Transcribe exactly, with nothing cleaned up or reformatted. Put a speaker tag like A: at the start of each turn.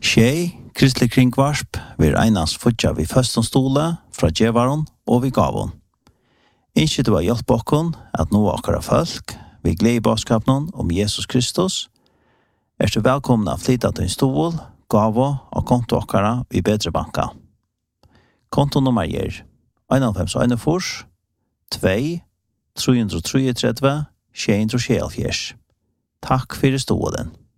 A: Tjej, kristelig kringvarsp, vi einans futja vi førstom stole, fra djevaron og vi gavon. Ikke du har hjelp okkon at nå akkara folk, vi gleder i bådskapen om Jesus Kristus. Er du velkomna flytta til en stol, gavo og konto akkara i bedre banka. Kontonummer er en fem en fors, to, tre tre tre, sju tre sju. Takk for stolen.